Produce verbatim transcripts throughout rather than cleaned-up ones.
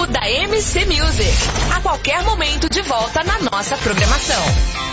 da M C Music. A qualquer momento de volta na nossa programação.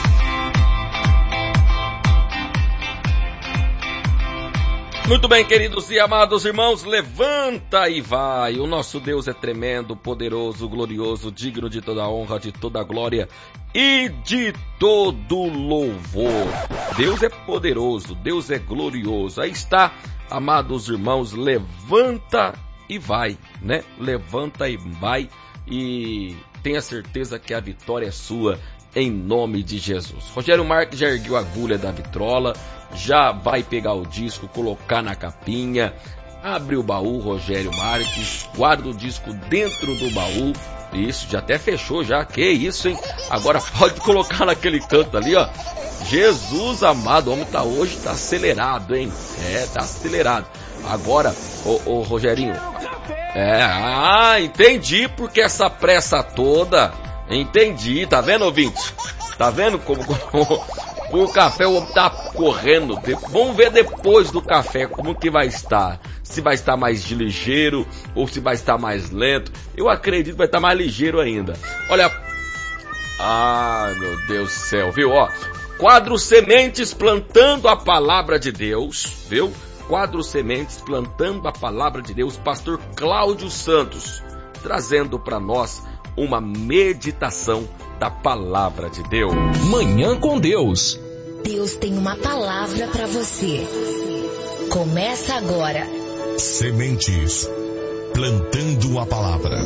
Muito bem, queridos e amados irmãos, levanta e vai. O nosso Deus é tremendo, poderoso, glorioso, digno de toda a honra, de toda a glória e de todo louvor. Deus é poderoso, Deus é glorioso. Aí está, amados irmãos, levanta e vai, né? Levanta e vai e tenha certeza que a vitória é sua, em nome de Jesus. Rogério Marques já ergueu a agulha da vitrola, já vai pegar o disco, colocar na capinha, abre o baú, Rogério Marques, guarda o disco dentro do baú. Isso, já até fechou já, que isso, hein? Agora pode colocar naquele canto ali, ó. Jesus amado, o homem tá hoje, tá acelerado, hein? É, tá acelerado. Agora, ô, ô Rogerinho, é, ah, entendi porque essa pressa toda, entendi, tá vendo, ouvinte? Tá vendo como, como o café o homem tá correndo? Vamos ver depois do café como que vai estar. Se vai estar mais ligeiro ou se vai estar mais lento. Eu acredito que vai estar mais ligeiro ainda. Olha, ai meu Deus do céu, viu? Ó, quadro Sementes plantando a palavra de Deus, viu? Quadro Sementes plantando a palavra de Deus, pastor Cláudio Santos, trazendo para nós uma meditação da palavra de Deus. Manhã com Deus. Deus tem uma palavra para você. Começa agora. Sementes, plantando a palavra.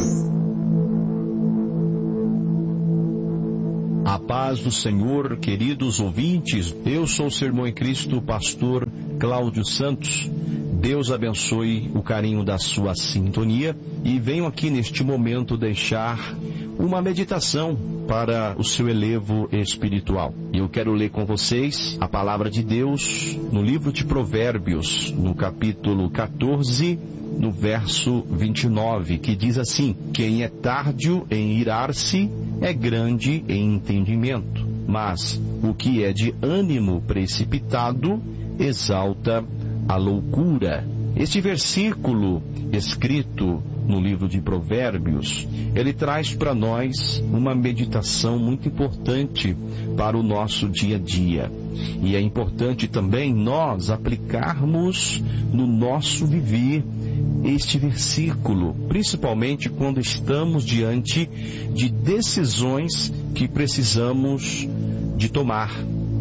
A paz do Senhor, queridos ouvintes. Eu sou o Sermão em Cristo, pastor Cláudio Santos. Deus abençoe o carinho da sua sintonia e venho aqui neste momento deixar uma meditação para o seu elevo espiritual. Eu quero ler com vocês a palavra de Deus no livro de Provérbios, no capítulo quatorze, no verso vinte e nove, que diz assim: quem é tardio em irar-se é grande em entendimento, mas o que é de ânimo precipitado exalta a loucura. Este versículo escrito no livro de Provérbios, ele traz para nós uma meditação muito importante para o nosso dia a dia. E é importante também nós aplicarmos no nosso viver este versículo, principalmente quando estamos diante de decisões que precisamos de tomar.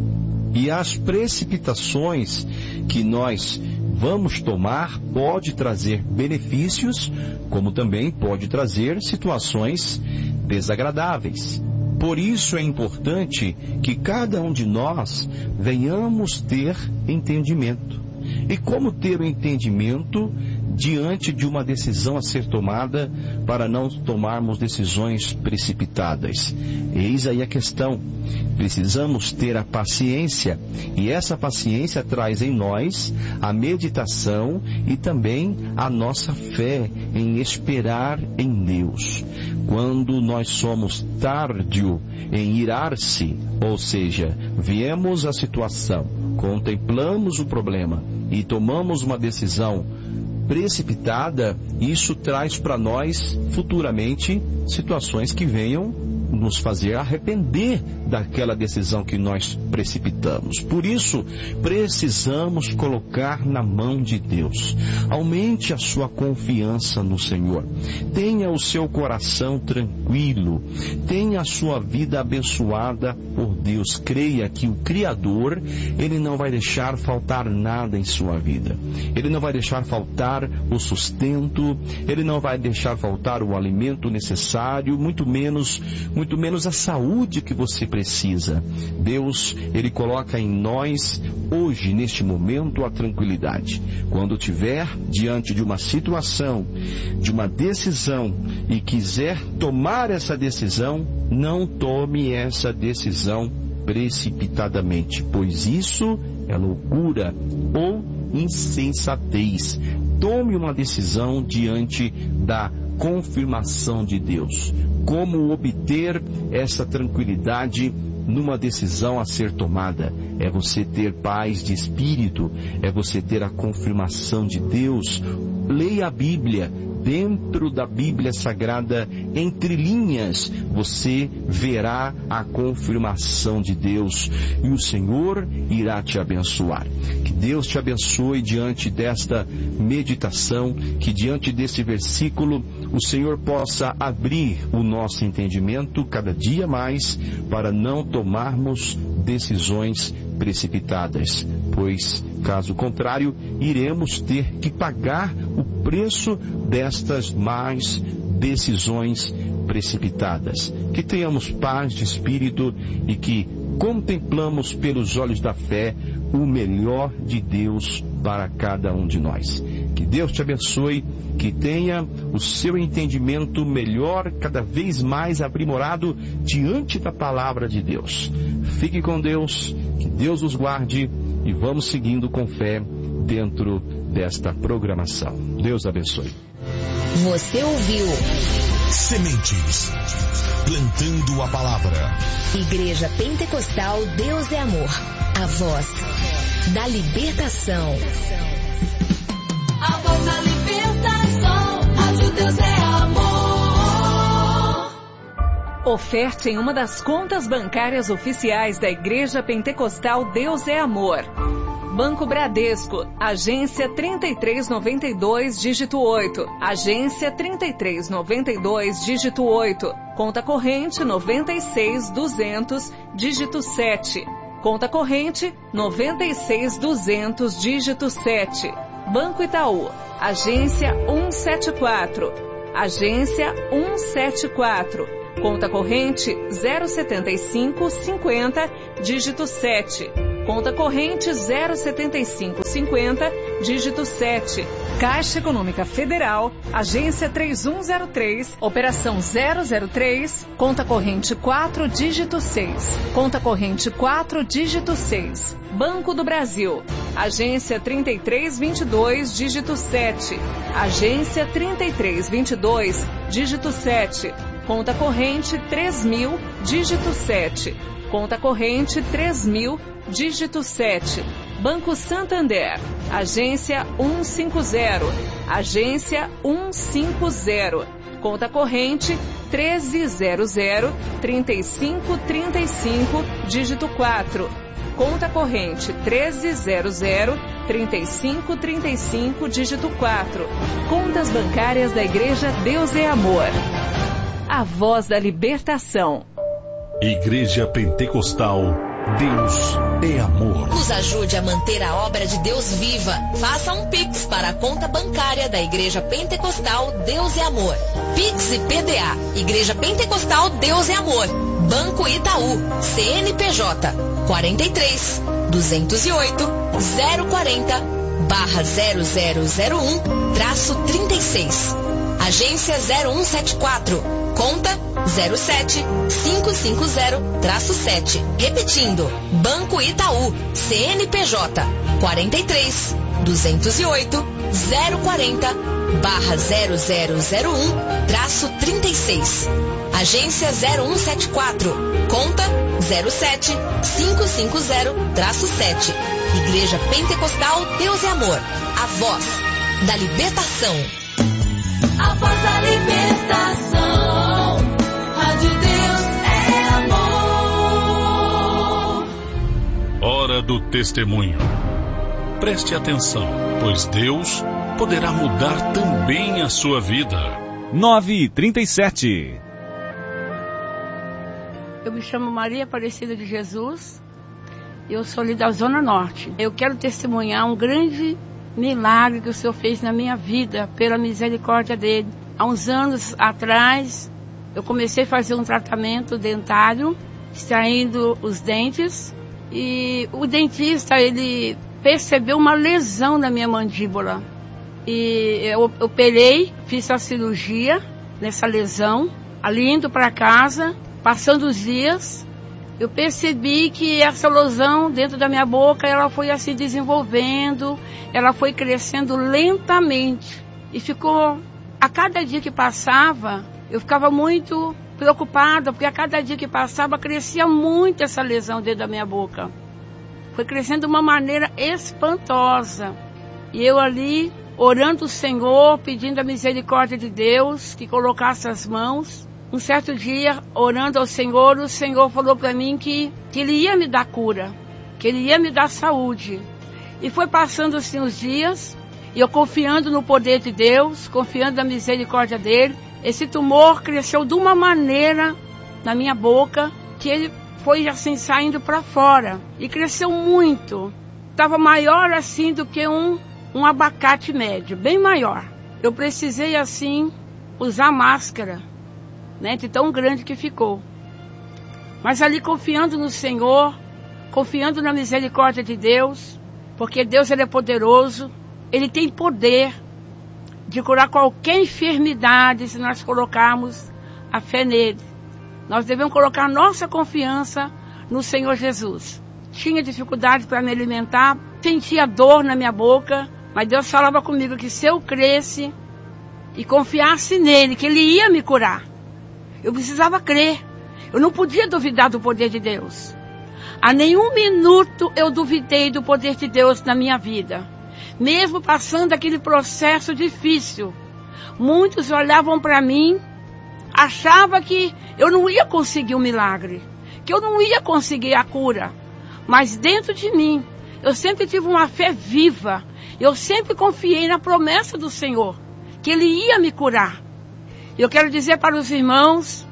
E as precipitações que nós vamos tomar pode trazer benefícios, como também pode trazer situações desagradáveis. Por isso é importante que cada um de nós venhamos ter entendimento. E como ter o entendimento diante de uma decisão a ser tomada para não tomarmos decisões precipitadas? Eis aí a questão. Precisamos ter a paciência, e essa paciência traz em nós a meditação e também a nossa fé em esperar em Deus. Quando nós somos tardio em irar-se, ou seja, viemos a situação, contemplamos o problema e tomamos uma decisão precipitada, isso traz para nós futuramente situações que venham nos fazer arrepender daquela decisão que nós precipitamos. Por isso, precisamos colocar na mão de Deus. Aumente a sua confiança no Senhor. Tenha o seu coração tranquilo. Tenha a sua vida abençoada por Deus. Creia que o Criador, Ele não vai deixar faltar nada em sua vida. Ele não vai deixar faltar o sustento. Ele não vai deixar faltar o alimento necessário, muito menos muito menos a saúde que você precisa. Deus, Ele coloca em nós, hoje, neste momento, a tranquilidade. Quando estiver diante de uma situação, de uma decisão, e quiser tomar essa decisão, não tome essa decisão precipitadamente, pois isso é loucura ou insensatez. Tome uma decisão diante da confirmação de Deus. Como obter essa tranquilidade numa decisão a ser tomada? É você ter paz de espírito, é você ter a confirmação de Deus. Leia a Bíblia, dentro da Bíblia Sagrada, entre linhas, você verá a confirmação de Deus e o Senhor irá te abençoar. Que Deus te abençoe diante desta meditação, que diante desse versículo o Senhor possa abrir o nosso entendimento cada dia mais para não tomarmos decisões precipitadas, pois, caso contrário, iremos ter que pagar o preço destas más decisões precipitadas. Que tenhamos paz de espírito e que contemplamos pelos olhos da fé o melhor de Deus para cada um de nós. Que Deus te abençoe, que tenha o seu entendimento melhor, cada vez mais aprimorado diante da palavra de Deus. Fique com Deus, que Deus os guarde e vamos seguindo com fé dentro desta programação. Deus abençoe. Você ouviu Sementes, plantando a palavra. Igreja Pentecostal Deus é Amor, a voz da libertação. A voz da libertação, Rádio Deus é Amor. Oferte em uma das contas bancárias oficiais da Igreja Pentecostal Deus é Amor. Banco Bradesco, agência trinta e três noventa e dois, dígito oito. Agência trinta e três noventa e dois, dígito oito. Conta corrente noventa e seis duzentos, dígito sete. Conta corrente noventa e seis duzentos, dígito sete. Banco Itaú, agência cento e setenta e quatro. Agência cento e setenta e quatro. Conta corrente zero setenta e cinco cinquenta, dígito sete. Conta corrente zero setenta e cinco cinquenta, dígito sete. Caixa Econômica Federal, agência três um zero três, operação zero zero três, conta corrente quatro, dígito seis. Conta corrente quatro, dígito seis. Banco do Brasil, agência trinta e três vinte e dois, dígito sete. Agência trinta e três vinte e dois, dígito sete. Conta corrente três mil, dígito sete. Conta corrente três mil, dígito sete. Banco Santander, agência cento e cinquenta. Agência cento e cinquenta. Conta corrente treze zero zero, trinta e cinco trinta e cinco, dígito quatro. Conta corrente treze zero zero, trinta e cinco trinta e cinco, dígito quatro. Contas bancárias da Igreja Deus é Amor. A voz da libertação. Igreja Pentecostal Deus é Amor. Nos ajude a manter a obra de Deus viva. Faça um Pix para a conta bancária da Igreja Pentecostal Deus é Amor. Pix e P D A. Igreja Pentecostal Deus é Amor. Banco Itaú. C N P J quarenta e três, duzentos e oito, zero quarenta, barra zero zero zero um, traço trinta e seis. Agência zero um sete quatro. Conta zero sete, cinco cinco zero, traço sete. Repetindo, Banco Itaú, C N P J quarenta e três, duzentos e oito, zero quarenta, barra zero zero zero um, traço trinta e seis. Agência zero um sete quatro. Conta zero sete, cinco cinco zero, traço sete. Igreja Pentecostal Deus é Amor. A voz da libertação. A voz da libertação, Rádio Deus é Amor. Hora do testemunho. Preste atenção, pois Deus poderá mudar também a sua vida. nove e trinta e sete. Eu me chamo Maria Aparecida de Jesus. Eu sou ali da Zona Norte. Eu quero testemunhar um grande milagre que o Senhor fez na minha vida, pela misericórdia dele. Há uns anos atrás, eu comecei a fazer um tratamento dentário, extraindo os dentes, e o dentista, ele percebeu uma lesão na minha mandíbula. E eu operei, fiz a cirurgia nessa lesão, ali indo para casa, passando os dias, eu percebi que essa lesão dentro da minha boca, ela foi assim desenvolvendo, ela foi crescendo lentamente. E ficou, a cada dia que passava, eu ficava muito preocupada, porque a cada dia que passava, crescia muito essa lesão dentro da minha boca. Foi crescendo de uma maneira espantosa. E eu ali, orando o Senhor, pedindo a misericórdia de Deus, que colocasse as mãos. Um certo dia, orando ao Senhor, o Senhor falou para mim que, que Ele ia me dar cura, que Ele ia me dar saúde. E foi passando assim os dias, e eu confiando no poder de Deus, confiando na misericórdia dEle. Esse tumor cresceu de uma maneira na minha boca, que ele foi assim saindo para fora. E cresceu muito. Estava maior assim do que um, um abacate médio, bem maior. Eu precisei assim usar máscara, né, de tão grande que ficou. Mas ali confiando no Senhor, confiando na misericórdia de Deus, porque Deus ele é poderoso, Ele tem poder de curar qualquer enfermidade se nós colocarmos a fé nele. Nós devemos colocar nossa confiança no Senhor Jesus. Tinha dificuldade para me alimentar, sentia dor na minha boca, mas Deus falava comigo que se eu cresce e confiasse nele, que Ele ia me curar. Eu precisava crer. Eu não podia duvidar do poder de Deus. A nenhum minuto eu duvidei do poder de Deus na minha vida. Mesmo passando aquele processo difícil, muitos olhavam para mim, achavam que eu não ia conseguir um milagre, que eu não ia conseguir a cura. Mas dentro de mim, eu sempre tive uma fé viva. Eu sempre confiei na promessa do Senhor, que Ele ia me curar. Eu quero dizer para os irmãos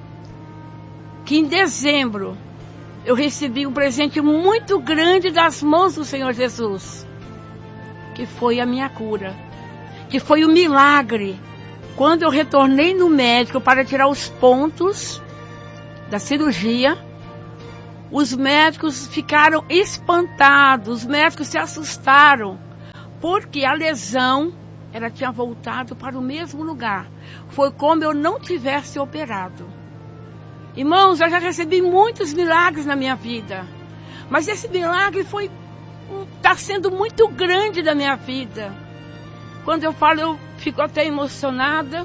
que em dezembro eu recebi um presente muito grande das mãos do Senhor Jesus, que foi a minha cura, que foi o milagre. Quando eu retornei no médico para tirar os pontos da cirurgia, os médicos ficaram espantados, os médicos se assustaram, porque a lesão, ela tinha voltado para o mesmo lugar. Foi como eu não tivesse operado. Irmãos, eu já recebi muitos milagres na minha vida, mas esse milagre foi está sendo muito grande da minha vida. Quando eu falo, eu fico até emocionada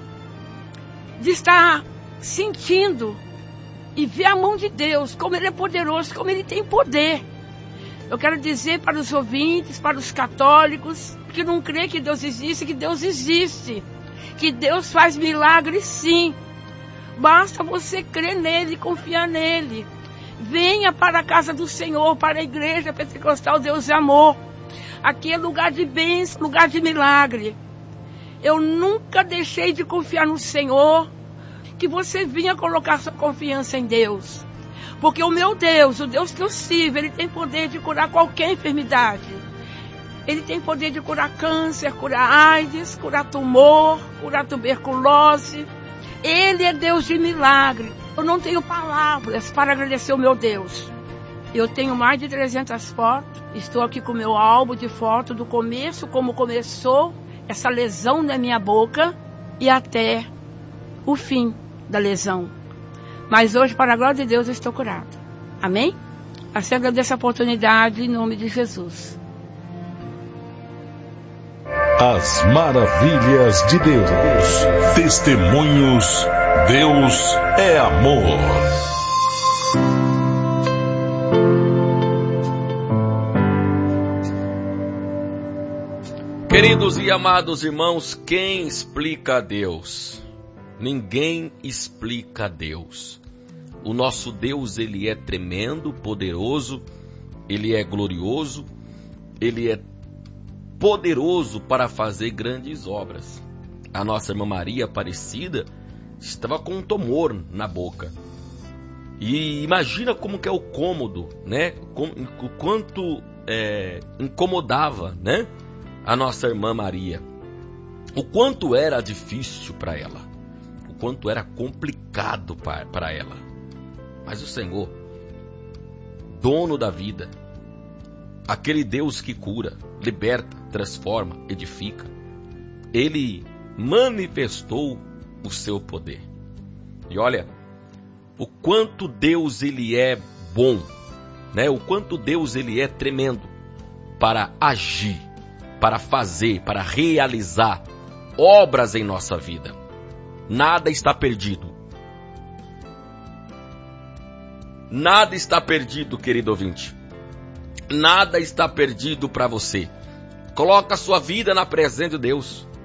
de estar sentindo e ver a mão de Deus, como Ele é poderoso, como Ele tem poder. Eu quero dizer para os ouvintes, para os católicos, que não crê que Deus existe, que Deus existe, que Deus faz milagres sim. Basta você crer nele, confiar nele. Venha para a casa do Senhor, para a igreja pentecostal Deus é Amor. Aqui é lugar de bênção, lugar de milagre. Eu nunca deixei de confiar no Senhor, que você vinha colocar sua confiança em Deus. Porque o meu Deus, o Deus que eu sirvo, Ele tem poder de curar qualquer enfermidade. Ele tem poder de curar câncer, curar AIDS, curar tumor, curar tuberculose. Ele é Deus de milagre. Eu não tenho palavras para agradecer o meu Deus. Eu tenho mais de trezentas fotos. Estou aqui com o meu álbum de fotos do começo, como começou essa lesão na minha boca e até o fim da lesão. Mas hoje, para a glória de Deus, eu estou curada. Amém? Assim agradeço a oportunidade em nome de Jesus. As maravilhas de Deus. Testemunhos. Deus é amor. Queridos e amados irmãos, quem explica a Deus? Ninguém explica a Deus. O nosso Deus, Ele é tremendo, poderoso, Ele é glorioso, Ele é poderoso para fazer grandes obras. A nossa irmã Maria Aparecida estava com um tumor na boca. E imagina como que é o cômodo, né? O quanto é, incomodava, né? A nossa irmã Maria. O quanto era difícil para ela. O quanto era complicado para ela. Mas o Senhor, dono da vida, aquele Deus que cura, liberta, transforma, edifica, Ele manifestou o seu poder. E olha, o quanto Deus Ele é bom, né? O quanto Deus Ele é tremendo para agir, para fazer, para realizar obras em nossa vida. Nada está perdido. Nada está perdido, querido ouvinte. Nada está perdido para você. Coloca a sua vida na presença de Deus.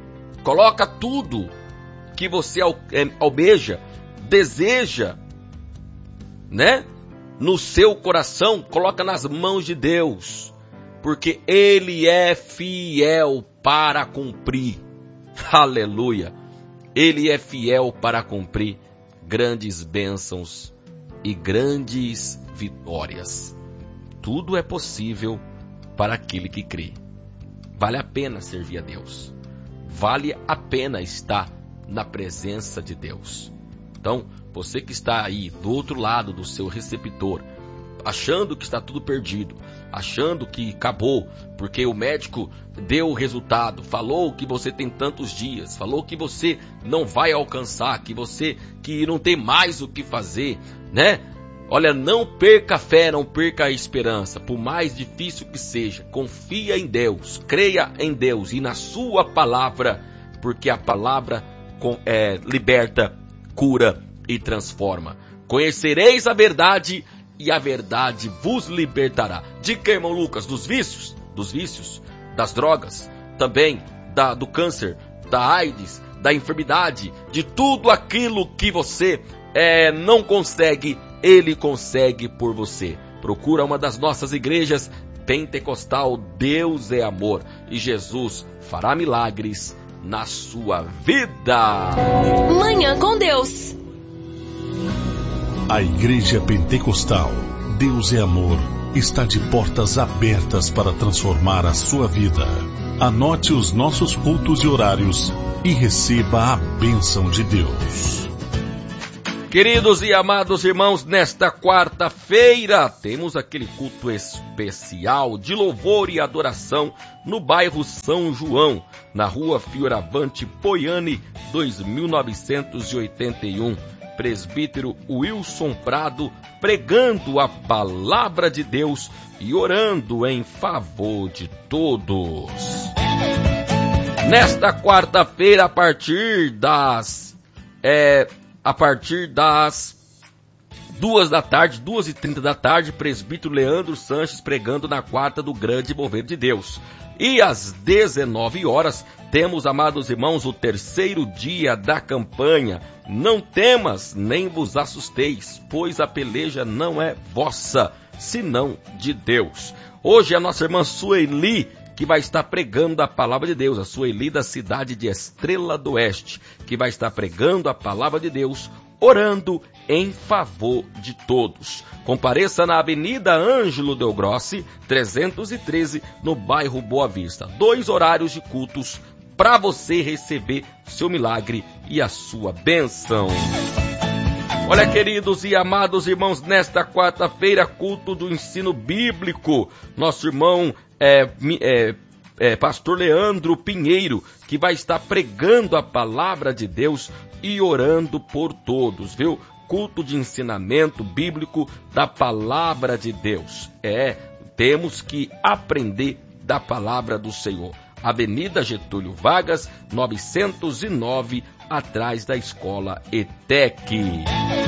Coloca tudo que você almeja, deseja, né? No seu coração, coloca nas mãos de Deus, porque Ele é fiel para cumprir. Aleluia! Ele é fiel para cumprir grandes bênçãos e grandes vitórias. Tudo é possível para aquele que crê. Vale a pena servir a Deus. Vale a pena estar na presença de Deus. Então, você que está aí do outro lado do seu receptor, achando que está tudo perdido, achando que acabou, porque o médico deu o resultado, falou que você tem tantos dias, falou que você não vai alcançar, que você que não tem mais o que fazer, né? Olha, não perca a fé, não perca a esperança, por mais difícil que seja, confia em Deus, creia em Deus e na sua palavra, porque a palavra é, liberta, cura e transforma. Conhecereis a verdade e a verdade vos libertará. De que, irmão Lucas? Dos vícios? Dos vícios, das drogas, também da, do câncer, da AIDS, da enfermidade, de tudo aquilo que você é, não consegue, Ele consegue por você. Procura uma das nossas igrejas pentecostal, Deus é amor, e Jesus fará milagres na sua vida. Manhã com Deus. A Igreja Pentecostal, Deus é Amor, está de portas abertas para transformar a sua vida. Anote os nossos cultos e horários e receba a bênção de Deus. Queridos e amados irmãos, nesta quarta-feira temos aquele culto especial de louvor e adoração no bairro São João, na rua Fioravante Poiane, dois mil novecentos e oitenta e um. Presbítero Wilson Prado, pregando a palavra de Deus e orando em favor de todos. Nesta quarta-feira, a partir das é, a partir das duas da tarde, duas e trinta da tarde, presbítero Leandro Sanches pregando na quarta do Grande Mover de Deus. E às dezenove horas, temos, amados irmãos, o terceiro dia da campanha. Não temas, nem vos assusteis, pois a peleja não é vossa, senão de Deus. Hoje a nossa irmã Sueli, que vai estar pregando a palavra de Deus, a Sueli da cidade de Estrela do Oeste, que vai estar pregando a palavra de Deus, orando em favor de todos. Compareça na Avenida Ângelo Del Grossi, trezentos e treze, no bairro Boa Vista. Dois horários de cultos para você receber seu milagre e a sua bênção. Olha, queridos e amados irmãos, nesta quarta-feira, culto do ensino bíblico. Nosso irmão é, é, é, pastor Leandro Pinheiro, que vai estar pregando a palavra de Deus e orando por todos, viu? Culto de ensinamento bíblico da palavra de Deus. É, temos que aprender da palavra do Senhor. Avenida Getúlio Vargas, novecentos e nove, atrás da Escola E T E C.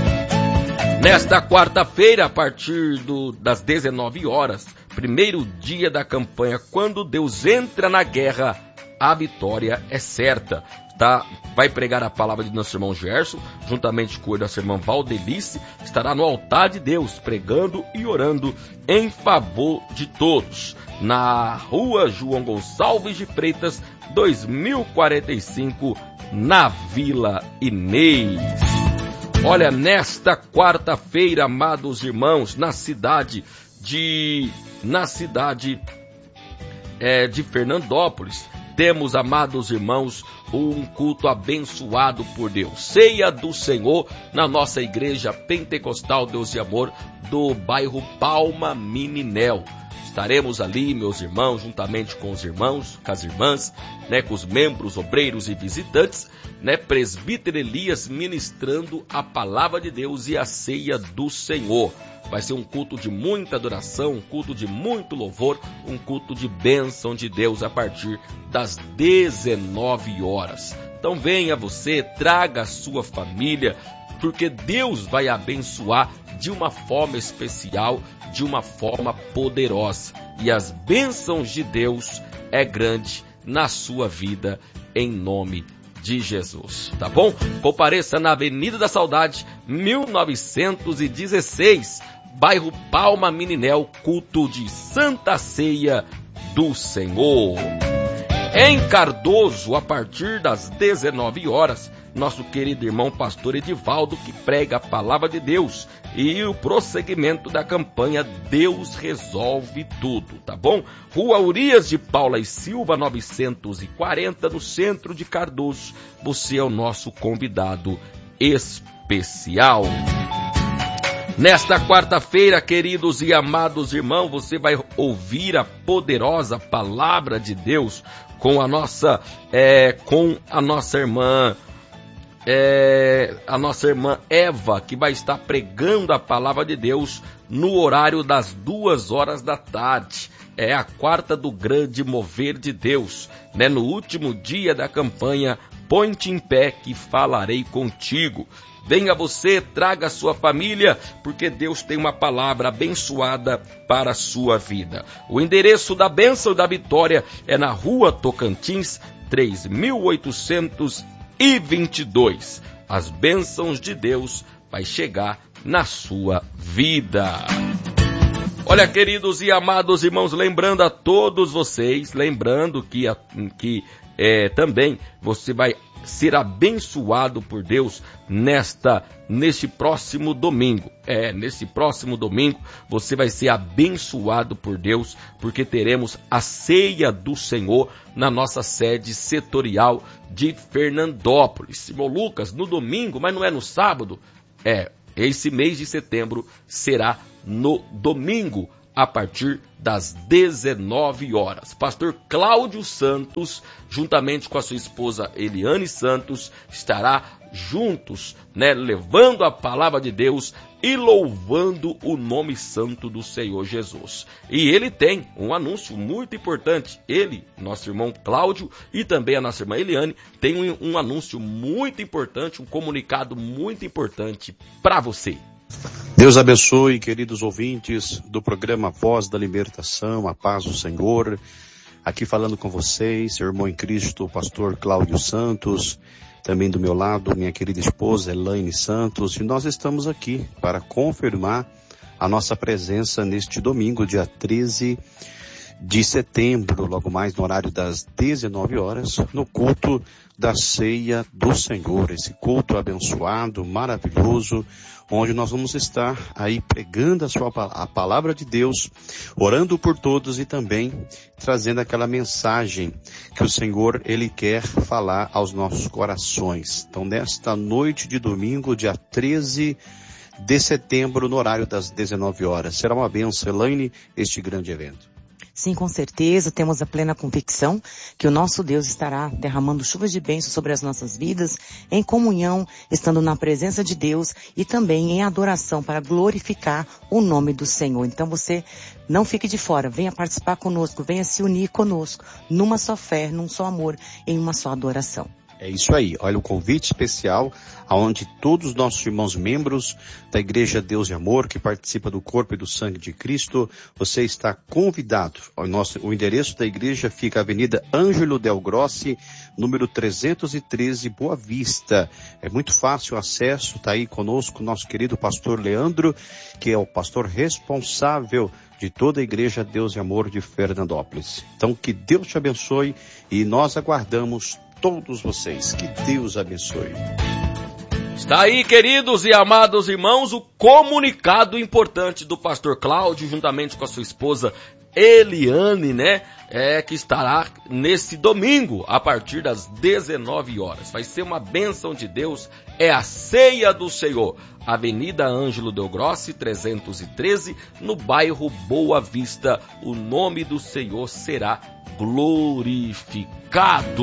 Nesta quarta-feira, a partir do, das dezenove horas, primeiro dia da campanha, quando Deus entra na guerra, a vitória é certa. Tá? Vai pregar a palavra de nosso irmão Gerson, juntamente com a nossa irmã Valdelice, estará no altar de Deus, pregando e orando em favor de todos, na rua João Gonçalves de Freitas, dois mil e quarenta e cinco, na Vila Inês. Olha, nesta quarta-feira, amados irmãos, na cidade de, na cidade é, de Fernandópolis, temos, amados irmãos, um culto abençoado por Deus. Ceia do Senhor na nossa igreja pentecostal Deus e Amor do bairro Palma Mininel. Estaremos ali, meus irmãos, juntamente com os irmãos, com as irmãs, né, com os membros, obreiros e visitantes, né, presbítero Elias ministrando a palavra de Deus e a ceia do Senhor. Vai ser um culto de muita adoração, um culto de muito louvor, um culto de bênção de Deus a partir das dezenove horas. Então venha você, traga a sua família, porque Deus vai abençoar de uma forma especial, de uma forma poderosa. E as bênçãos de Deus é grande na sua vida, em nome de Jesus, tá bom? Compareça na Avenida da Saudade, mil novecentos e dezesseis, bairro Palma Mininel, culto de Santa Ceia do Senhor. Em Cardoso, a partir das dezenove horas, nosso querido irmão pastor Edivaldo, que prega a palavra de Deus e o prosseguimento da campanha Deus Resolve Tudo, tá bom? Rua Urias de Paula e Silva, novecentos e quarenta, no centro de Cardoso. Você é o nosso convidado especial. Nesta quarta-feira, queridos e amados irmãos, você vai ouvir a poderosa palavra de Deus com a nossa, é, com a nossa irmã, é, a nossa irmã Eva, que vai estar pregando a palavra de Deus no horário das duas horas da tarde. É a quarta do grande mover de Deus, né? No último dia da campanha, põe-te em pé que falarei contigo. Venha você, traga a sua família, porque Deus tem uma palavra abençoada para a sua vida. O endereço da bênção e da vitória é na Rua Tocantins, três mil oitocentos e vinte e dois. As bênçãos de Deus vai chegar na sua vida. Olha, queridos e amados irmãos, lembrando a todos vocês, lembrando que, que é, também você vai ser abençoado por Deus nesta, neste próximo domingo. É, nesse próximo domingo você vai ser abençoado por Deus, porque teremos a ceia do Senhor na nossa sede setorial de Fernandópolis. Irmão Lucas, no domingo, mas não é no sábado? É, esse mês de setembro será no domingo, a partir das dezenove horas. Pastor Cláudio Santos, juntamente com a sua esposa Eliane Santos, estará juntos, né, levando a palavra de Deus e louvando o nome santo do Senhor Jesus. E ele tem um anúncio muito importante. Ele, nosso irmão Cláudio, e também a nossa irmã Eliane, tem um, um anúncio muito importante, um comunicado muito importante para você. Deus abençoe, queridos ouvintes do programa Voz da Libertação, a paz do Senhor. Aqui falando com vocês, seu irmão em Cristo, o pastor Cláudio Santos, também do meu lado, minha querida esposa Elaine Santos, e nós estamos aqui para confirmar a nossa presença neste domingo, dia treze de setembro, logo mais no horário das dezenove horas, no culto da Ceia do Senhor, esse culto abençoado, maravilhoso, onde nós vamos estar aí pregando a, sua, a palavra de Deus, orando por todos e também trazendo aquela mensagem que o Senhor, Ele quer falar aos nossos corações. Então, nesta noite de domingo, dia treze de setembro, no horário das dezenove horas, será uma bênção, Elaine, este grande evento. Sim, com certeza, temos a plena convicção que o nosso Deus estará derramando chuvas de bênçãos sobre as nossas vidas, em comunhão, estando na presença de Deus e também em adoração para glorificar o nome do Senhor. Então você não fique de fora, venha participar conosco, venha se unir conosco, numa só fé, num só amor, em uma só adoração. É isso aí, olha o convite especial, aonde todos os nossos irmãos membros da Igreja Deus e Amor, que participa do corpo e do sangue de Cristo, você está convidado. O, nosso, o endereço da igreja fica Avenida Ângelo Del Grossi, número trezentos e treze, Boa Vista. É muito fácil o acesso, está aí conosco o nosso querido pastor Leandro, que é o pastor responsável de toda a Igreja Deus e Amor de Fernandópolis. Então, que Deus te abençoe e nós aguardamos todos vocês. Que Deus abençoe. Está aí, queridos e amados irmãos, o comunicado importante do pastor Cláudio, juntamente com a sua esposa Eliane, né? É, que estará nesse domingo, a partir das dezenove horas. Vai ser uma bênção de Deus, é a ceia do Senhor. Avenida Ângelo Del Grossi, trezentos e treze, no bairro Boa Vista. O nome do Senhor será glorificado.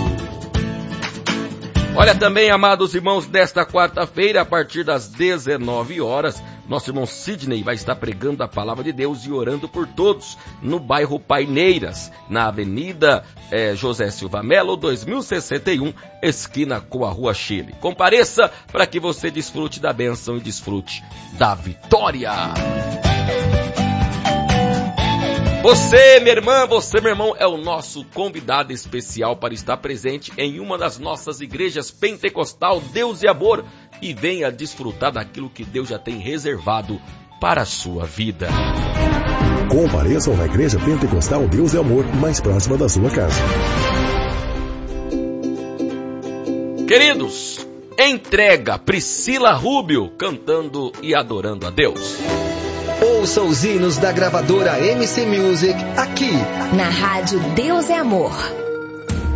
Olha também, amados irmãos, desta quarta-feira, a partir das dezenove horas, nosso irmão Sidney vai estar pregando a palavra de Deus e orando por todos no bairro Paineiras, na Avenida eh, José Silva Melo, dois mil e sessenta e um, esquina com a Rua Chile. Compareça para que você desfrute da bênção e desfrute da vitória. Você, minha irmã, você, meu irmão, é o nosso convidado especial para estar presente em uma das nossas igrejas pentecostal Deus e Amor e venha desfrutar daquilo que Deus já tem reservado para a sua vida. Compareçam na Igreja Pentecostal Deus e Amor, mais próxima da sua casa. Queridos, entrega Priscila Rubio cantando e adorando a Deus. Ouça os hinos da gravadora M C Music aqui na Rádio Deus é Amor.